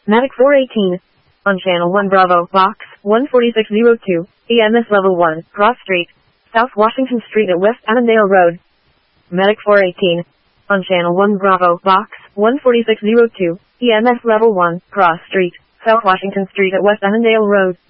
Medic 418. On Channel 1 Bravo, Box 14602, EMS Level 1, Cross Street, South Washington Street at West Annandale Road. Medic 418. On Channel 1 Bravo, Box 14602, EMS Level 1, Cross Street, South Washington Street at West Annandale Road.